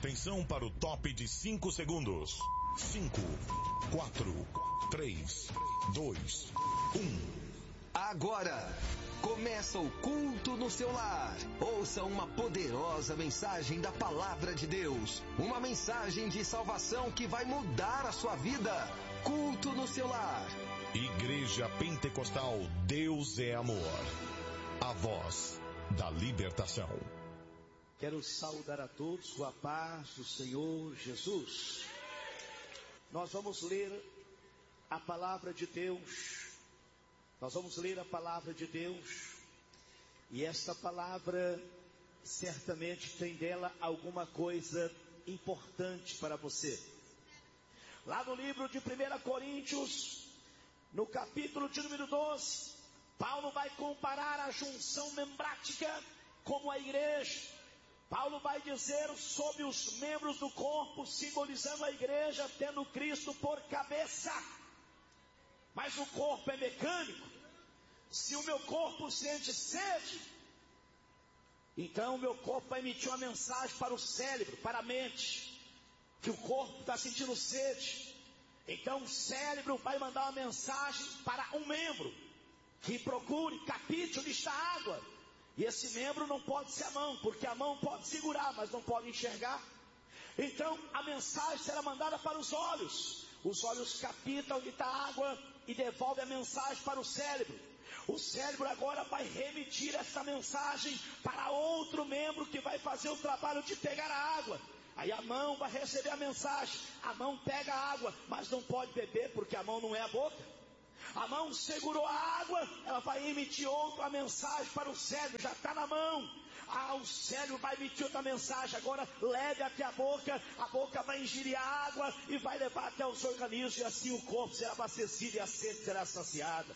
Atenção para o top de 5 segundos. 5, 4, 3, 2, 1. Agora começa o culto no seu lar. Ouça uma poderosa mensagem da palavra de Deus. Uma mensagem de salvação que vai mudar a sua vida. Culto no seu lar. Igreja Pentecostal Deus é Amor. A voz da libertação. Quero saudar a todos com a paz do Senhor Jesus. Nós vamos ler a palavra de Deus. Nós vamos ler a palavra de Deus. E esta palavra, certamente tem dela alguma coisa importante para você. Lá no livro de 1 Coríntios, no capítulo de número 12, Paulo vai comparar a junção membrática como a igreja. Paulo vai dizer sobre os membros do corpo, simbolizando a igreja, tendo Cristo por cabeça. Mas o corpo é mecânico. Se o meu corpo sente sede, então o meu corpo vai emitir uma mensagem para o cérebro, para a mente, que o corpo está sentindo sede. Então o cérebro vai mandar uma mensagem para um membro, que procure, capite onde está a água. E esse membro não pode ser a mão, porque a mão pode segurar, mas não pode enxergar. Então a mensagem será mandada para os olhos. Os olhos captam onde está a água e devolvem a mensagem para o cérebro. O cérebro agora vai remitir essa mensagem para outro membro que vai fazer o trabalho de pegar a água. Aí a mão vai receber a mensagem. A mão pega a água, mas não pode beber porque a mão não é a boca. A mão segurou a água, ela vai emitir outra mensagem para o cérebro, já está na mão. O cérebro vai emitir outra mensagem, agora leve até a boca vai ingerir a água e vai levar até os organismos, e assim o corpo será abastecido e a sede será saciada.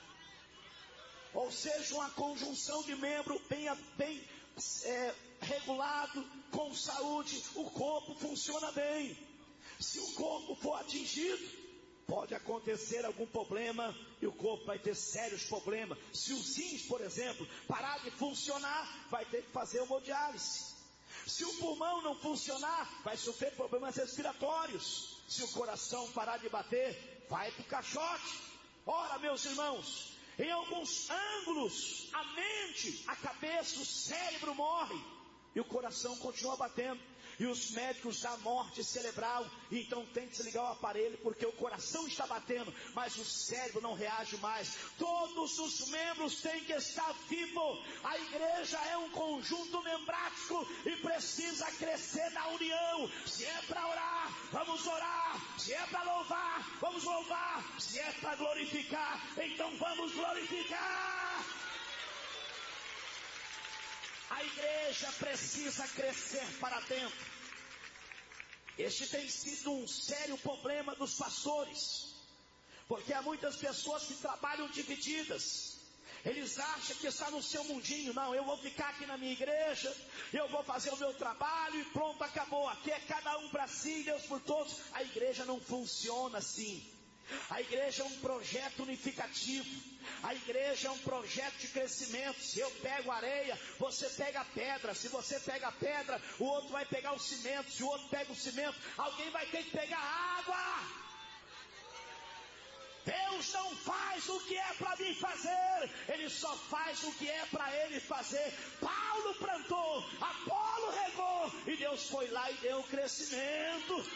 Ou seja, uma conjunção de membro bem regulado, com saúde, o corpo funciona bem. Se o corpo for atingido, pode acontecer algum problema e o corpo vai ter sérios problemas. Se os rins, por exemplo, parar de funcionar, vai ter que fazer hemodiálise. Se o pulmão não funcionar, vai sofrer problemas respiratórios. Se o coração parar de bater, vai para o caixote. Ora, meus irmãos, em alguns ângulos, a mente, a cabeça, o cérebro morre e o coração continua batendo. E os médicos dão morte cerebral, então tem que desligar o aparelho, porque o coração está batendo, mas o cérebro não reage mais. Todos os membros têm que estar vivos. A igreja é um conjunto membrático e precisa crescer na união. Se é para orar, vamos orar. Se é para louvar, vamos louvar. Se é para glorificar, então vamos glorificar. A igreja precisa crescer para dentro. Este tem sido um sério problema dos pastores, porque há muitas pessoas que trabalham divididas. Eles acham que está no seu mundinho. Não, eu vou ficar aqui na minha igreja, eu vou fazer o meu trabalho e pronto, acabou. Aqui é cada um para si, Deus por todos. A igreja não funciona assim. A igreja é um projeto unificativo. A igreja é um projeto de crescimento. Se eu pego areia, você pega a pedra. Se você pega a pedra, o outro vai pegar o cimento. Se o outro pega o cimento, alguém vai ter que pegar a água. Deus não faz o que é para mim fazer, Ele só faz o que é para Ele fazer. Paulo plantou, Apolo regou, e Deus foi lá e deu o crescimento.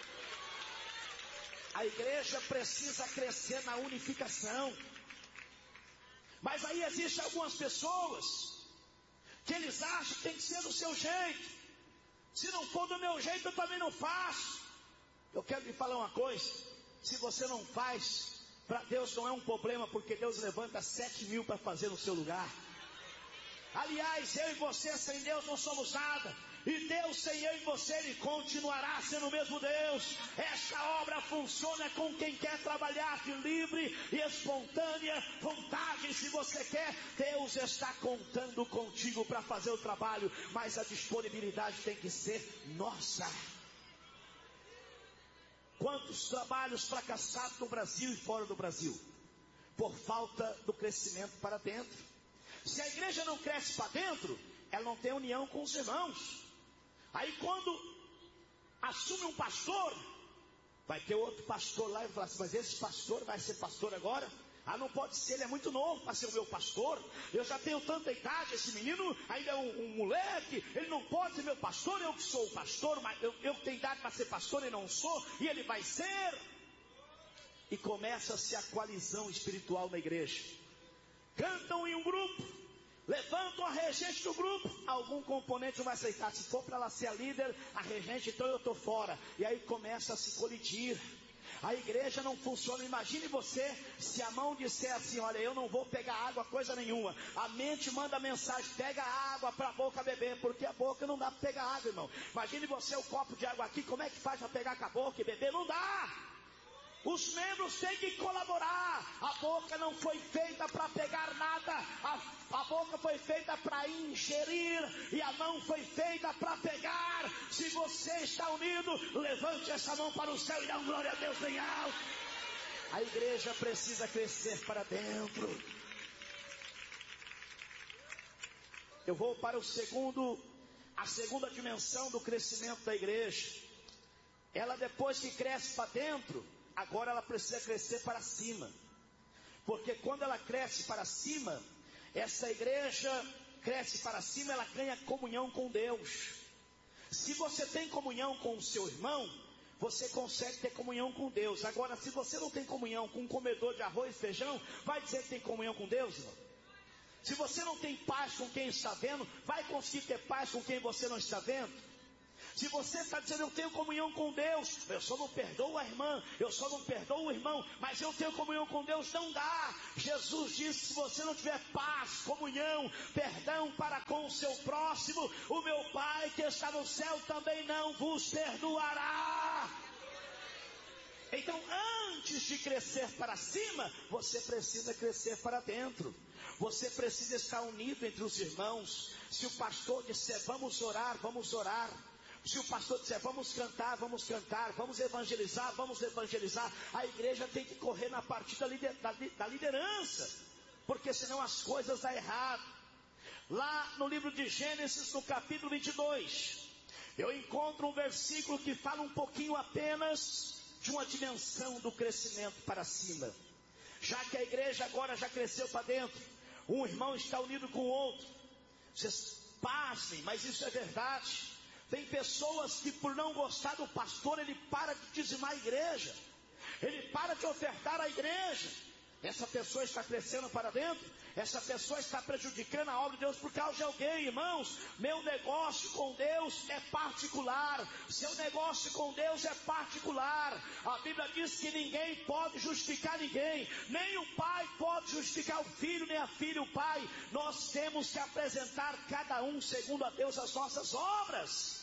A igreja precisa crescer na unificação. Mas aí existem algumas pessoas que eles acham que tem que ser do seu jeito. Se não for do meu jeito, eu também não faço. Eu quero lhe falar uma coisa: se você não faz, para Deus não é um problema, porque Deus levanta 7.000 para fazer no seu lugar. Aliás, eu e você sem Deus não somos nada. E Deus sem eu e você, Ele continuará sendo o mesmo Deus. Esta obra funciona com quem quer trabalhar de livre e espontânea vontade. Se você quer, Deus está contando contigo para fazer o trabalho, mas a disponibilidade tem que ser nossa. Quantos trabalhos fracassados no Brasil e fora do Brasil, por falta do crescimento para dentro. Se a igreja não cresce para dentro, ela não tem união com os irmãos. Aí quando assume um pastor, vai ter outro pastor lá e vai falar assim, mas esse pastor vai ser pastor agora? Ah, não pode ser, ele é muito novo para ser o meu pastor. Eu já tenho tanta idade, esse menino ainda é um moleque, ele não pode ser meu pastor. Eu que sou o pastor, mas eu tenho idade para ser pastor e não sou, e ele vai ser. E começa-se a coalizão espiritual na igreja. Cantam em um grupo, levantam a regente do grupo, algum componente não vai aceitar. Se for para ela ser a líder, a regente, então eu estou fora. E aí começa a se colidir. A igreja não funciona. Imagine você, se a mão disser assim, olha, eu não vou pegar água, coisa nenhuma. A mente manda mensagem, pega água para a boca beber, porque a boca não dá para pegar água, irmão. Imagine você, o copo de água aqui, como é que faz para pegar com a boca e beber? Não dá! Os membros têm que colaborar. A boca não foi feita para pegar nada. A boca foi feita para ingerir. E a mão foi feita para pegar. Se você está unido, levante essa mão para o céu e dá glória a Deus bem alto. A igreja precisa crescer para dentro. Eu vou para a segunda dimensão do crescimento da igreja. Ela, depois que cresce para dentro, agora ela precisa crescer para cima. Porque quando ela cresce para cima, essa igreja cresce para cima, ela ganha comunhão com Deus. Se você tem comunhão com o seu irmão, você consegue ter comunhão com Deus. Agora, se você não tem comunhão com um comedor de arroz e feijão, vai dizer que tem comunhão com Deus, irmão? Se você não tem paz com quem está vendo, vai conseguir ter paz com quem você não está vendo? Se você está dizendo, eu tenho comunhão com Deus, eu só não perdoo a irmã, eu só não perdoo o irmão, mas eu tenho comunhão com Deus, não dá. Jesus disse, se você não tiver paz, comunhão, perdão para com o seu próximo, o meu Pai que está no céu também não vos perdoará. Então, antes de crescer para cima, você precisa crescer para dentro. Você precisa estar unido entre os irmãos. Se o pastor disser, vamos orar, vamos orar. Se o pastor disser, vamos cantar, vamos cantar. Vamos evangelizar, vamos evangelizar. A igreja tem que correr na parte da liderança, porque senão as coisas dão errado. Lá no livro de Gênesis, no capítulo 22, eu encontro um versículo que fala um pouquinho apenas de uma dimensão do crescimento para cima. Já que a igreja agora já cresceu para dentro, um irmão está unido com o outro. Vocês pasmem, mas isso é verdade. Tem pessoas que, por não gostar do pastor, ele para de dizimar a igreja, ele para de ofertar a igreja. Essa pessoa está crescendo para dentro, essa pessoa está prejudicando a obra de Deus por causa de alguém, irmãos. Meu negócio com Deus é particular, seu negócio com Deus é particular. A Bíblia diz que ninguém pode justificar ninguém, nem o pai pode justificar o filho, nem a filha o pai. Nós temos que apresentar cada um segundo a Deus as nossas obras.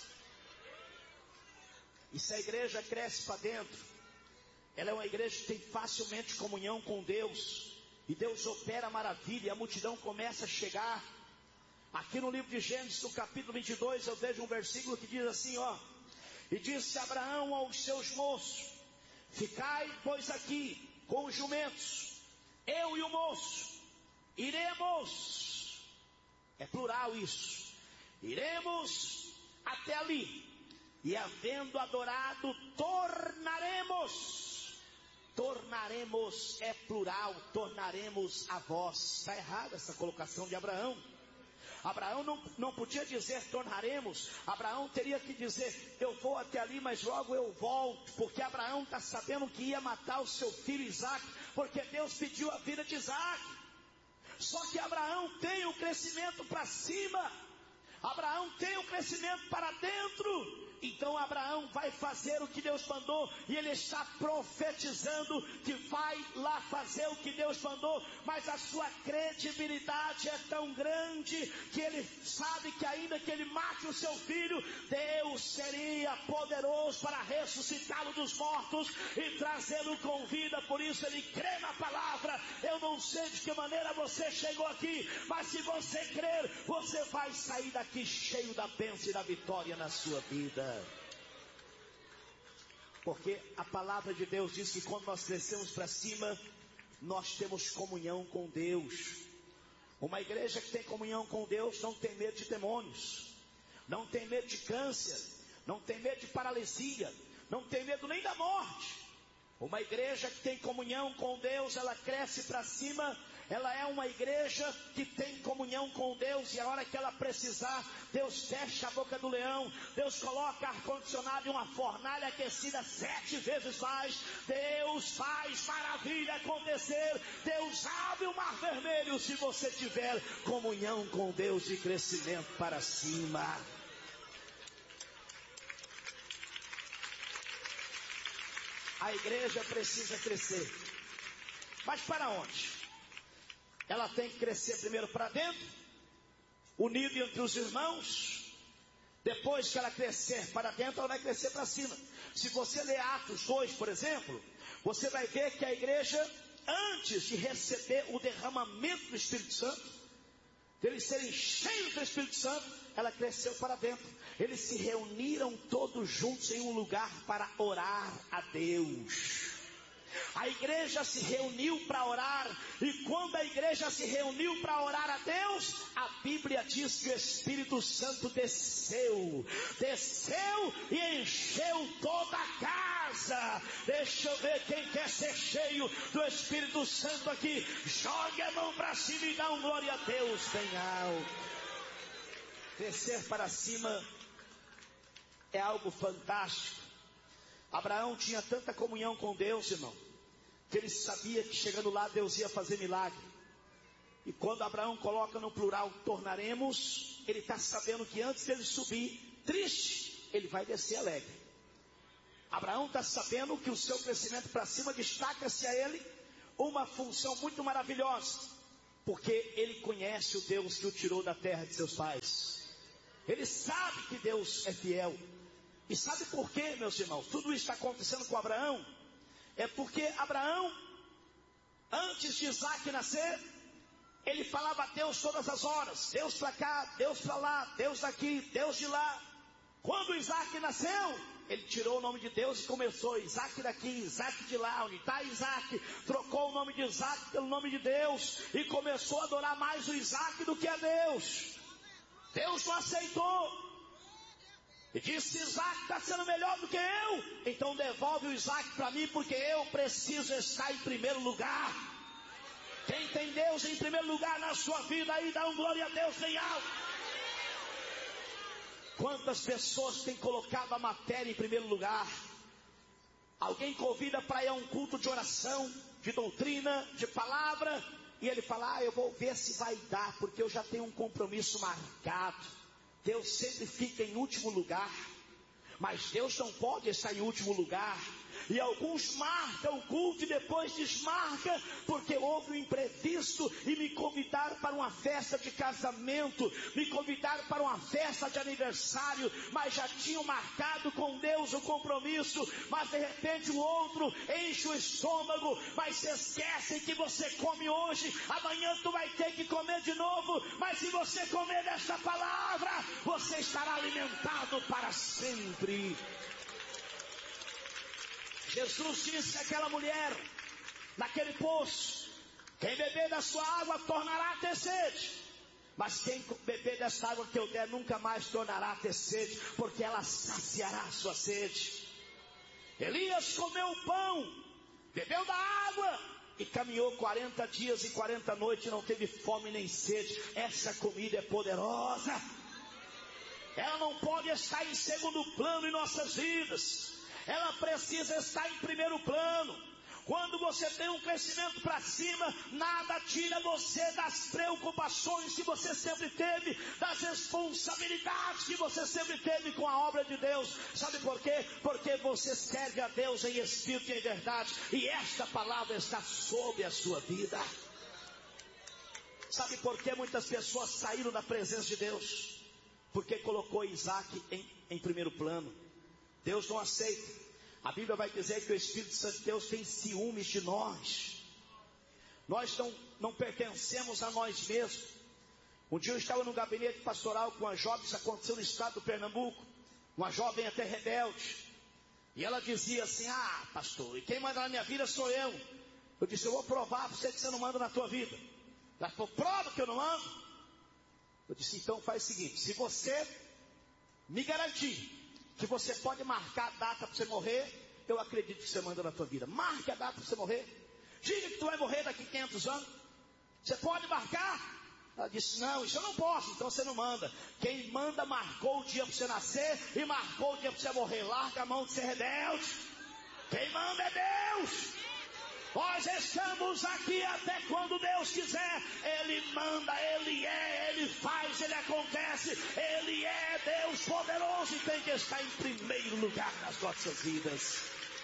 E se a igreja cresce para dentro, ela é uma igreja que tem facilmente comunhão com Deus. E Deus opera maravilha. E a multidão começa a chegar. Aqui no livro de Gênesis, no capítulo 22, eu vejo um versículo que diz assim, ó. E disse Abraão aos seus moços, ficai, pois, aqui com os jumentos. Eu e o moço iremos. É plural isso. Iremos até ali. E havendo adorado, tornaremos. Tornaremos é plural, tornaremos a vós. Está errada essa colocação de Abraão. Abraão não podia dizer tornaremos. Abraão teria que dizer, eu vou até ali, mas logo eu volto. Porque Abraão está sabendo que ia matar o seu filho Isaac, porque Deus pediu a vida de Isaac. Só que Abraão tem o crescimento para cima. Abraão tem o crescimento para dentro. Então Abraão vai fazer o que Deus mandou, e ele está profetizando que vai lá fazer o que Deus mandou, mas a sua credibilidade é tão grande que ele sabe que ainda que ele mate o seu filho, Deus seria poderoso para ressuscitá-lo dos mortos e trazê-lo com vida. Por isso ele crê na palavra. Eu não sei de que maneira você chegou aqui, mas se você crer, você vai sair daqui cheio da bênção e da vitória na sua vida. Porque a palavra de Deus diz que quando nós crescemos para cima, nós temos comunhão com Deus. Uma igreja que tem comunhão com Deus não tem medo de demônios, não tem medo de câncer, não tem medo de paralisia, não tem medo nem da morte. Uma igreja que tem comunhão com Deus, ela cresce para cima. Ela é uma igreja que tem comunhão com Deus, e a hora que ela precisar, Deus fecha a boca do leão, Deus coloca ar-condicionado e uma fornalha aquecida 7 vezes mais, Deus faz maravilha acontecer, Deus abre o mar vermelho, se você tiver comunhão com Deus e crescimento para cima. A igreja precisa crescer, mas para onde? Ela tem que crescer primeiro para dentro, unido entre os irmãos. Depois que ela crescer para dentro, ela vai crescer para cima. Se você ler Atos 2, por exemplo, você vai ver que a igreja, antes de receber o derramamento do Espírito Santo, deles serem cheios do Espírito Santo, ela cresceu para dentro. Eles se reuniram todos juntos em um lugar para orar a Deus. A igreja se reuniu para orar, e quando a igreja se reuniu para orar a Deus, a Bíblia diz que o Espírito Santo desceu e encheu toda a casa. Deixa eu ver quem quer ser cheio do Espírito Santo aqui. Jogue a mão para cima e dá um glória a Deus bem alto. Crescer para cima é algo fantástico. Abraão tinha tanta comunhão com Deus, irmão, que ele sabia que chegando lá Deus ia fazer milagre. E quando Abraão coloca no plural tornaremos, ele está sabendo que antes dele subir triste, ele vai descer alegre. Abraão está sabendo que o seu crescimento para cima destaca-se a ele uma função muito maravilhosa, porque ele conhece o Deus que o tirou da terra de seus pais. Ele sabe que Deus é fiel. E sabe por quê, meus irmãos? Tudo isso está acontecendo com Abraão. É porque Abraão, antes de Isaac nascer, ele falava a Deus todas as horas. Deus para cá, Deus para lá, Deus daqui, Deus de lá. Quando Isaac nasceu, ele tirou o nome de Deus e começou: Isaac daqui, Isaac de lá, onde está Isaac? Trocou o nome de Isaac pelo nome de Deus e começou a adorar mais o Isaac do que a Deus. Deus não aceitou. E disse: Isaac está sendo melhor do que eu, então devolve o Isaac para mim, porque eu preciso estar em primeiro lugar. Quem tem Deus em primeiro lugar na sua vida, aí dá um glória a Deus bem alto. Quantas pessoas têm colocado a matéria em primeiro lugar? Alguém convida para ir a um culto de oração, de doutrina, de palavra, e ele fala: eu vou ver se vai dar, porque eu já tenho um compromisso marcado. Deus sempre fica em último lugar, mas Deus não pode estar em último lugar. E alguns marcam o culto e depois desmarcam, porque houve um imprevisto e me convidaram para uma festa de casamento, me convidaram para uma festa de aniversário, mas já tinham marcado com Deus o compromisso, mas de repente o outro enche o estômago, mas se esquecem que você come hoje, amanhã tu vai ter que comer de novo, mas se você comer desta palavra, você estará alimentado para sempre. Jesus disse àquela mulher, naquele poço: quem beber da sua água tornará a ter sede, mas quem beber dessa água que eu der nunca mais tornará a ter sede, porque ela saciará a sua sede. Elias comeu o pão, bebeu da água e caminhou 40 dias e 40 noites e não teve fome nem sede. Essa comida é poderosa. Ela não pode estar em segundo plano em nossas vidas. Ela precisa estar em primeiro plano. Quando você tem um crescimento para cima, nada tira você das preocupações que você sempre teve, das responsabilidades que você sempre teve com a obra de Deus. Sabe por quê? Porque você serve a Deus em espírito e em verdade, e esta palavra está sobre a sua vida. Sabe por que muitas pessoas saíram da presença de Deus? Porque colocou Isaac em primeiro plano. Deus não aceita. A Bíblia vai dizer que o Espírito Santo de Deus tem ciúmes de nós. Nós não pertencemos a nós mesmos. Um dia eu estava no gabinete pastoral com uma jovem, isso aconteceu no estado do Pernambuco, uma jovem até rebelde. E ela dizia assim: ah, pastor, e quem manda na minha vida sou eu. Eu disse: eu vou provar para você que você não manda na tua vida. Ela falou: prova que eu não mando. Eu disse: então faz o seguinte, se você me garantir que você pode marcar a data para você morrer, eu acredito que você manda na tua vida. Marque a data para você morrer. Diga que tu vai morrer daqui 500 anos. Você pode marcar? Ela disse, não, isso eu não posso, então você não manda. Quem manda marcou o dia para você nascer e marcou o dia para você morrer. Larga a mão de ser rebelde. Quem manda é Deus. Nós estamos aqui até quando Deus quiser. Ele manda, Ele é, Ele faz, Ele acontece. Ele é Deus poderoso e tem que estar em primeiro lugar nas nossas vidas.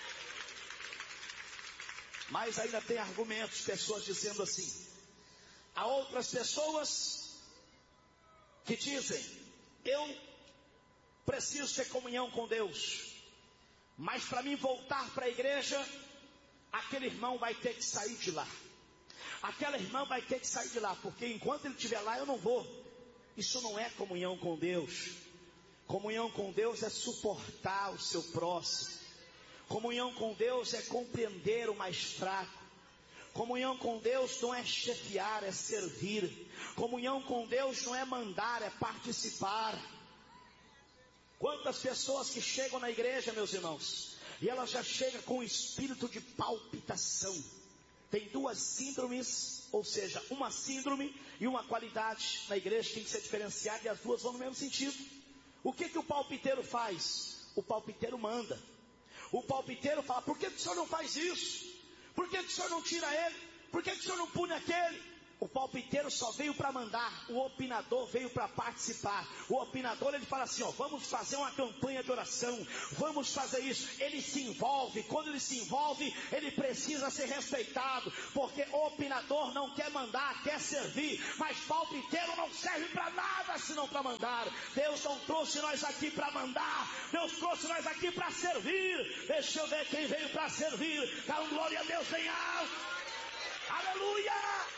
Mas ainda tem argumentos, pessoas dizendo assim. Há outras pessoas que dizem, eu preciso ter comunhão com Deus, mas para mim voltar para a igreja, aquele irmão vai ter que sair de lá. Aquela irmã vai ter que sair de lá, porque enquanto ele estiver lá eu não vou. Isso não é comunhão com Deus. Comunhão com Deus é suportar o seu próximo. Comunhão com Deus é compreender o mais fraco. Comunhão com Deus não é chefiar, é servir. Comunhão com Deus não é mandar, é participar. Quantas pessoas que chegam na igreja, meus irmãos, e elas já chegam com um espírito de palpitação. Tem duas síndromes, ou seja, uma síndrome e uma qualidade na igreja que tem que ser diferenciada e as duas vão no mesmo sentido. O que o palpiteiro faz? O palpiteiro manda. O palpiteiro fala, por que o senhor não faz isso? Por que o senhor não tira ele? Por que o senhor não pune aquele? O palpiteiro só veio para mandar, o opinador veio para participar. O opinador ele fala assim, ó, vamos fazer uma campanha de oração, vamos fazer isso. Ele se envolve, quando ele se envolve, ele precisa ser respeitado, porque o opinador não quer mandar, quer servir, mas palpiteiro não serve para nada senão para mandar. Deus não trouxe nós aqui para mandar, Deus trouxe nós aqui para servir. Deixa eu ver quem veio para servir. Dá glória a Deus bem alto. Aleluia!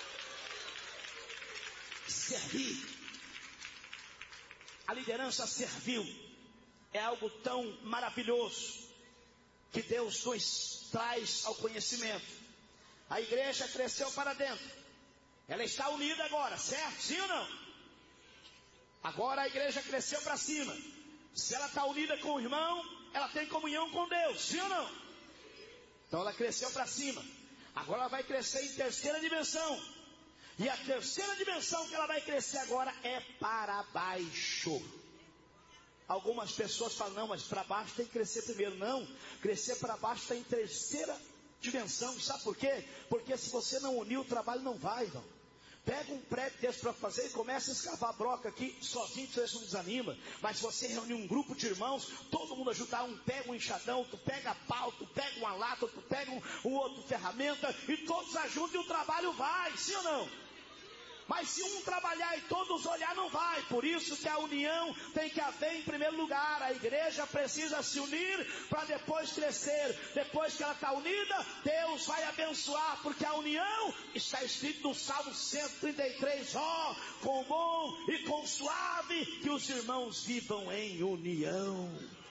Servir. A liderança servil é algo tão maravilhoso que Deus nos traz ao conhecimento. A igreja cresceu para dentro. Ela está unida agora, certo? Sim ou não? Agora a igreja cresceu para cima. Se ela está unida com o irmão, ela tem comunhão com Deus. Sim ou não? Então ela cresceu para cima. Agora ela vai crescer em terceira dimensão. E a terceira dimensão que ela vai crescer agora é para baixo. Algumas pessoas falam, não, mas para baixo tem que crescer primeiro. Não, crescer para baixo está em terceira dimensão. Sabe por quê? Porque se você não unir, o trabalho não vai, irmão. Pega um prédio desse para fazer e começa a escavar broca aqui, sozinho você não desanima. Mas se você reunir um grupo de irmãos, todo mundo ajudar, um pega um enxadão, tu pega pau, tu pega uma lata, tu pega um outro ferramenta, e todos ajudam e o trabalho vai, sim ou não? Mas se um trabalhar e todos olhar, não vai. Por isso que a união tem que haver em primeiro lugar. A igreja precisa se unir para depois crescer. Depois que ela está unida, Deus vai abençoar. Porque a união está escrito no Salmo 133. Ó, com bom e com suave que os irmãos vivam em união.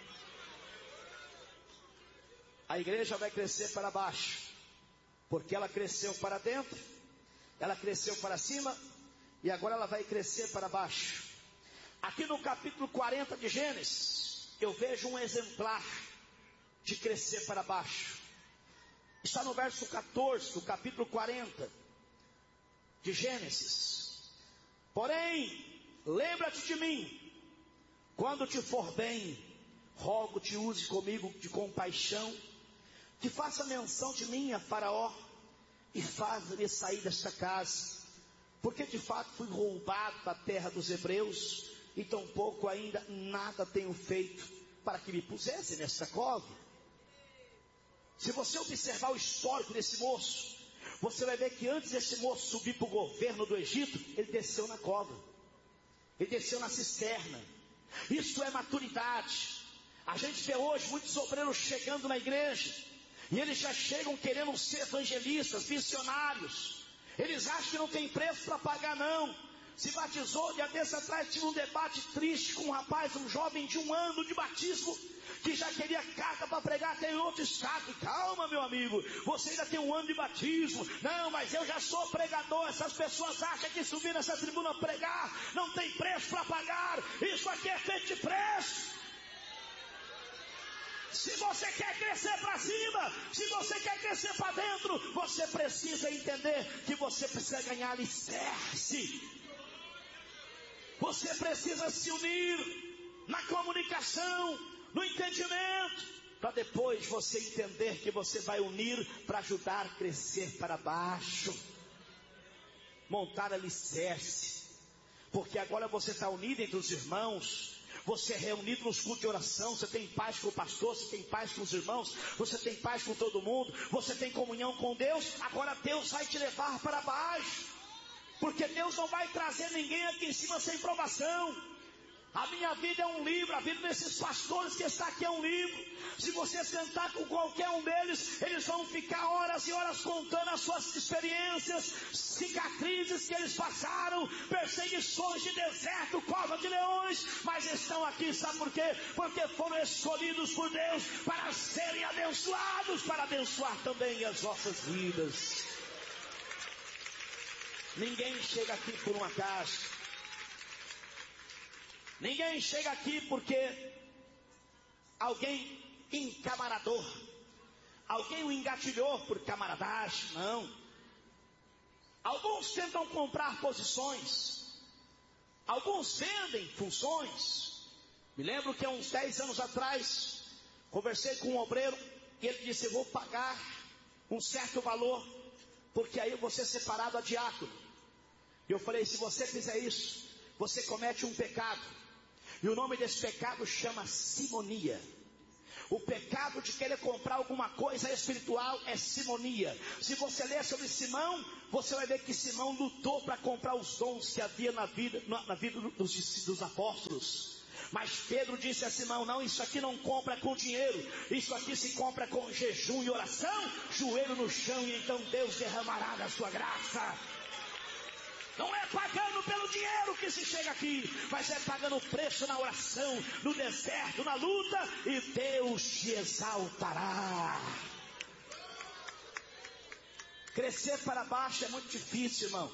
A igreja vai crescer para baixo, porque ela cresceu para dentro. Ela cresceu para cima e agora ela vai crescer para baixo. Aqui no capítulo 40 de Gênesis, eu vejo um exemplar de crescer para baixo. Está no verso 14 do capítulo 40 de Gênesis. Porém, lembra-te de mim, quando te for bem, rogo-te, use comigo de compaixão, que faça menção de mim a Faraó, e faz-me sair desta casa, porque de fato fui roubado da terra dos hebreus, e tampouco ainda nada tenho feito para que me pusessem nesta cova. Se você observar o histórico desse moço, você vai ver que antes desse moço subir para o governo do Egito, ele desceu na cova, ele desceu na cisterna. Isso é maturidade. A gente vê hoje muitos obreiros chegando na igreja, e eles já chegam querendo ser evangelistas, missionários. Eles acham que não tem preço para pagar, não. Se batizou, dia desse atrás tive um debate triste com um rapaz, um jovem de 1 ano de batismo, que já queria carta para pregar até em outro estado. Calma, meu amigo, você ainda tem 1 ano de batismo. Não, mas eu já sou pregador. Essas pessoas acham que subir nessa tribuna pregar não tem preço para pagar. Isso aqui é feito de preço. Se você quer crescer para cima, se você quer crescer para dentro, você precisa entender que você precisa ganhar alicerce. Você precisa se unir na comunicação, no entendimento, para depois você entender que você vai unir para ajudar a crescer para baixo, montar alicerce. Porque agora você está unido entre os irmãos, você é reunido nos cultos de oração, você tem paz com o pastor, você tem paz com os irmãos, você tem paz com todo mundo, você tem comunhão com Deus. Agora Deus vai te levar para baixo, porque Deus não vai trazer ninguém aqui em cima sem provação. A minha vida é um livro, a vida desses pastores que está aqui é um livro. Se você sentar com qualquer um deles, eles vão ficar horas e horas contando as suas experiências, cicatrizes que eles passaram, perseguições de deserto, cova de leões, mas estão aqui, sabe por quê? Porque foram escolhidos por Deus para serem abençoados, para abençoar também as nossas vidas. Ninguém chega aqui por um acaso. Ninguém chega aqui porque alguém encamarador, alguém o engatilhou por camaradagem, não. Alguns tentam comprar posições, alguns vendem funções. Me lembro que há uns 10 anos atrás, conversei com um obreiro e ele disse: eu vou pagar um certo valor, porque aí eu vou ser separado a diácono. E eu falei: se você fizer isso, você comete um pecado. E o nome desse pecado chama simonia. O pecado de querer comprar alguma coisa espiritual é simonia. Se você ler sobre Simão, você vai ver que Simão lutou para comprar os dons que havia na vida dos apóstolos. Mas Pedro disse a Simão: não, isso aqui não compra com dinheiro, isso aqui se compra com jejum e oração, joelho no chão, e então Deus derramará da sua graça. Não é pagando pelo dinheiro que se chega aqui, mas é pagando o preço na oração, no deserto, na luta, e Deus te exaltará. Crescer para baixo é muito difícil, irmão.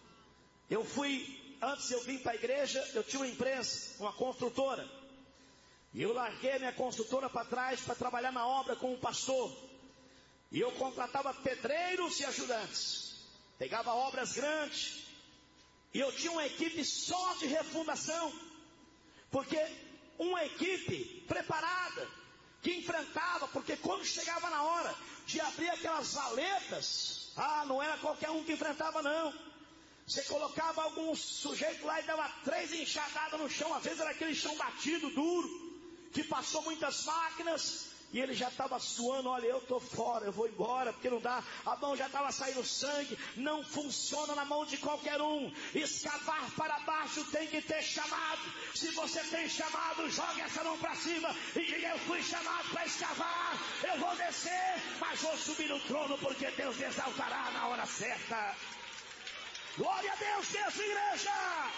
Antes eu vim para a igreja, eu tinha uma empresa, uma construtora. E eu larguei minha construtora para trás para trabalhar na obra com um pastor. E eu contratava pedreiros e ajudantes. Pegava obras grandes. E eu tinha uma equipe só de refundação, porque uma equipe preparada, que enfrentava, porque quando chegava na hora de abrir aquelas valetas, não era qualquer um que enfrentava não. Você colocava algum sujeito lá e dava 3 enxadadas no chão, às vezes era aquele chão batido, duro, que passou muitas máquinas, e ele já estava suando: olha, eu estou fora, eu vou embora, porque não dá, a mão já estava saindo sangue. Não funciona na mão de qualquer um. Escavar para baixo tem que ter chamado. Se você tem chamado, jogue essa mão para cima e diga: eu fui chamado para escavar, eu vou descer, mas vou subir no trono, porque Deus me exaltará na hora certa. Glória a Deus, Deus, igreja!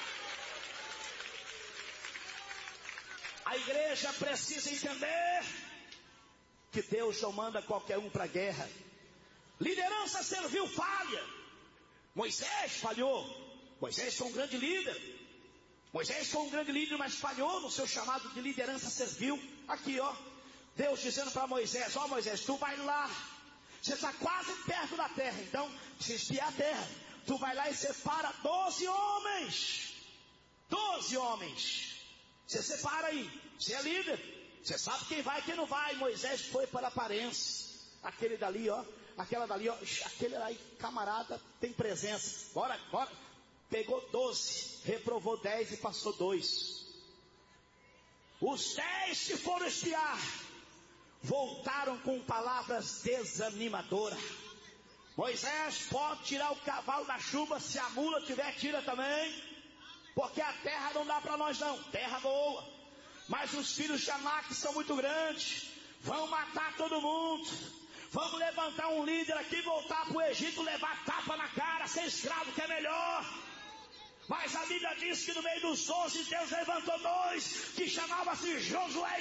A igreja precisa entender que Deus não manda qualquer um para a guerra. Liderança servil falha. Moisés falhou. Moisés foi um grande líder. Mas falhou no seu chamado de liderança servil. Aqui, Deus dizendo para Moisés: Moisés, tu vai lá. Você está quase perto da terra, então se espiar a terra, tu vai lá e separa 12 homens. 12 homens. Você separa aí. Você é líder. Você sabe quem vai e quem não vai. Moisés foi para a aparência. Aquele dali, aquela dali, aquele aí, camarada, tem presença. Bora. Pegou 12, reprovou 10 e passou 2. Os 10 que foram espiar voltaram com palavras desanimadoras. Moisés, pode tirar o cavalo da chuva, se a mula tiver, tira também, porque a terra não dá para nós não, terra boa, mas os filhos de Anak são muito grandes, vão matar todo mundo. Vamos levantar um líder aqui, voltar para o Egito, levar tapa na cara, ser escravo que é melhor. Mas a Bíblia diz que no meio dos 12 Deus levantou 2, que chamava-se Josué